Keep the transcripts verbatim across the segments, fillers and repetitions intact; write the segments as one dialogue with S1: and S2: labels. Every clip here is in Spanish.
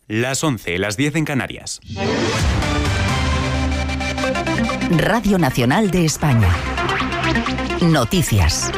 S1: Las once, las diez en Canarias.
S2: Radio Nacional de España. Noticias.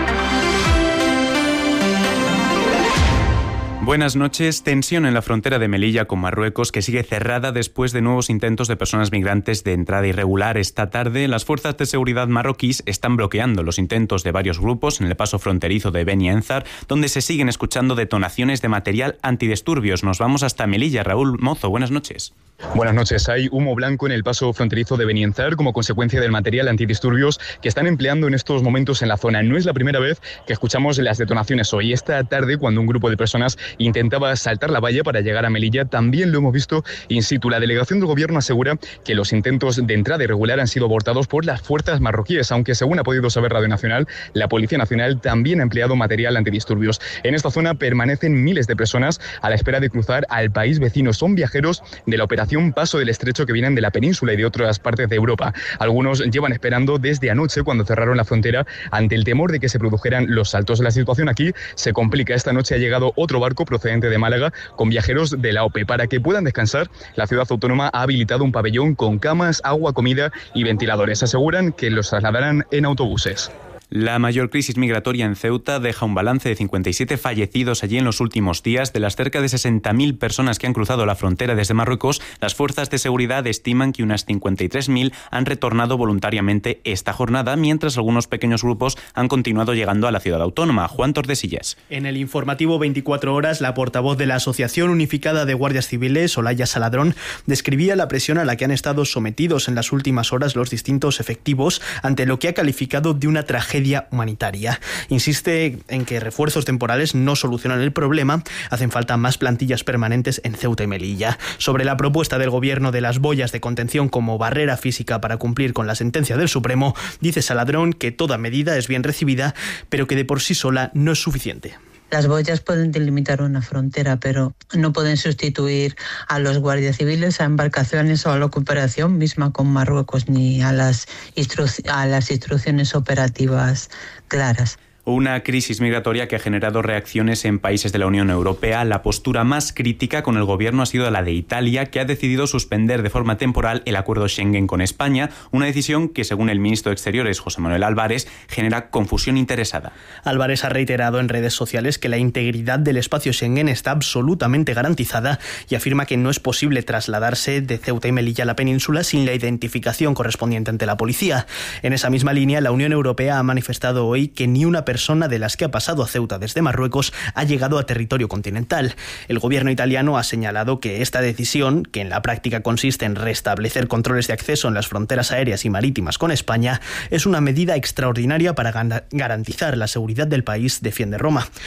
S1: Buenas noches. Tensión en la frontera de Melilla con Marruecos, que sigue cerrada después de nuevos intentos de personas migrantes de entrada irregular. Esta tarde, las fuerzas de seguridad marroquíes están bloqueando los intentos de varios grupos en el paso fronterizo de Beni Enzar, donde se siguen escuchando detonaciones de material antidisturbios. Nos vamos hasta Melilla. Raúl Mozo, buenas noches.
S3: Buenas noches. Hay humo blanco en el paso fronterizo de Beni Enzar como consecuencia del material antidisturbios que están empleando en estos momentos en la zona. No es la primera vez que escuchamos las detonaciones hoy. Esta tarde, cuando un grupo de personas intentaba saltar la valla para llegar a Melilla, también lo hemos visto in situ. La delegación del gobierno asegura que los intentos de entrada irregular han sido abortados por las fuerzas marroquíes, aunque según ha podido saber Radio Nacional, la Policía Nacional también ha empleado material antidisturbios. En esta zona permanecen miles de personas a la espera de cruzar al país vecino. Son viajeros de la operación Paso del Estrecho que vienen de la península y de otras partes de Europa. Algunos llevan esperando desde anoche, cuando cerraron la frontera, ante el temor de que se produjeran los saltos. La situación aquí se complica. Esta noche ha llegado otro barco procedente de Málaga con viajeros de la O P E. Para que puedan descansar, la ciudad autónoma ha habilitado un pabellón con camas, agua, comida y ventiladores. Aseguran que los trasladarán en autobuses.
S1: La mayor crisis migratoria en Ceuta deja un balance de cincuenta y siete fallecidos allí en los últimos días. De las cerca de sesenta mil personas que han cruzado la frontera desde Marruecos, las fuerzas de seguridad estiman que unas cincuenta y tres mil han retornado voluntariamente esta jornada, mientras algunos pequeños grupos han continuado llegando a la ciudad autónoma. Juan Tordesillas.
S4: En el informativo veinticuatro horas, la portavoz de la Asociación Unificada de Guardias Civiles, Olaya Saladrón, describía la presión a la que han estado sometidos en las últimas horas los distintos efectivos ante lo que ha calificado de una tragedia humanitaria. Insiste en que refuerzos temporales no solucionan el problema, hacen falta más plantillas permanentes en Ceuta y Melilla. Sobre la propuesta del gobierno de las boyas de contención como barrera física para cumplir con la sentencia del Supremo, dice Saladrón que toda medida es bien recibida, pero que de por sí sola no es suficiente.
S5: Las boyas pueden delimitar una frontera, pero no pueden sustituir a los guardias civiles, a embarcaciones o a la cooperación misma con Marruecos, ni a las, instru- a las instrucciones operativas claras.
S1: Una crisis migratoria que ha generado reacciones en países de la Unión Europea. La postura más crítica con el gobierno ha sido la de Italia, que ha decidido suspender de forma temporal el acuerdo Schengen con España, una decisión que, según el ministro de Exteriores, José Manuel Álvarez, genera confusión interesada.
S4: Álvarez ha reiterado en redes sociales que la integridad del espacio Schengen está absolutamente garantizada y afirma que no es posible trasladarse de Ceuta y Melilla a la península sin la identificación correspondiente ante la policía. En esa misma línea, la Unión Europea ha manifestado hoy que ni una persona persona de las que ha pasado a Ceuta desde Marruecos ha llegado a territorio continental. El gobierno italiano ha señalado que esta decisión, que en la práctica consiste en restablecer controles de acceso en las fronteras aéreas y marítimas con España, es una medida extraordinaria para garantizar la seguridad del país, defiende Roma.